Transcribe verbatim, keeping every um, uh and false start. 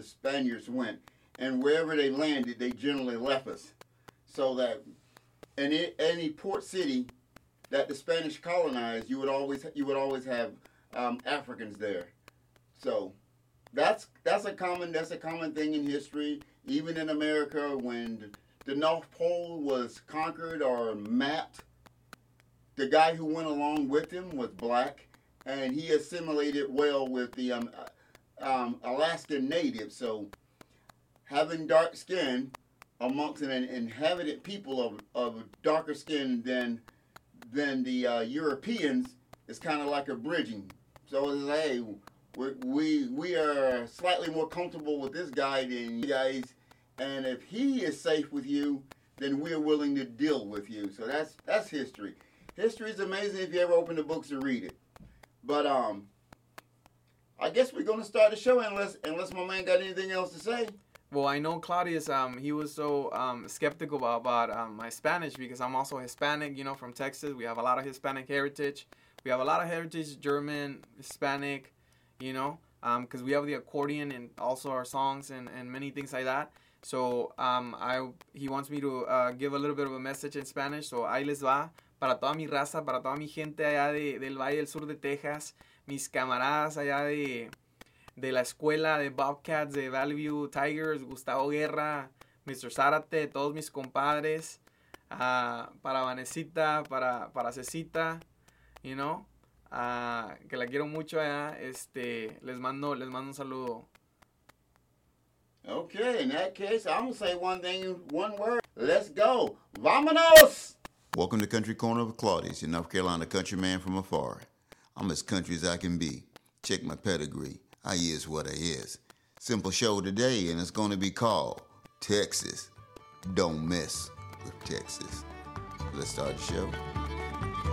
Spaniards went. And wherever they landed, they generally left us. So that in any port city that the Spanish colonized, you would always you would always have um, Africans there. So that's that's a common that's a common thing in history. Even in America, when the North Pole was conquered or mapped, the guy who went along with him was black, and he assimilated well with the um, um, Alaskan natives. So having dark skin amongst an inhabited people of, of darker skin than than the uh, Europeans is kind of like a bridging. So it's like, hey, we, we we are slightly more comfortable with this guy than you guys, and if he is safe with you, then we're willing to deal with you. So that's that's history. History is amazing if you ever open the books and read it. But um, I guess we're gonna start the show unless unless my man got anything else to say. Well, I know Claudius, um, he was so um, skeptical about, about um, my Spanish because I'm also Hispanic, you know, from Texas. We have a lot of Hispanic heritage. We have a lot of heritage, German, Hispanic, you know, because um, we have the accordion and also our songs and, and many things like that. So um, I he wants me to uh, give a little bit of a message in Spanish. So ahí les va para toda mi raza, para toda mi gente allá de, del Valle del Sur de Texas, mis camaradas allá de... de la escuela de Bobcats, de Valley View Tigers, Gustavo Guerra, mister Zárate, todos mis compadres, uh, para Vanesita, para, para Cecita, you know, uh, que la quiero mucho allá, este, les mando, les mando un saludo. Okay, in that case, I'm going to say one thing, one word. Let's go. Vámonos! Welcome to Country Corner of Claudius, your North Carolina country man from afar. I'm as country as I can be. Check my pedigree. I is what I is. Simple show today, and it's going to be called Texas. Don't mess with Texas. Let's start the show.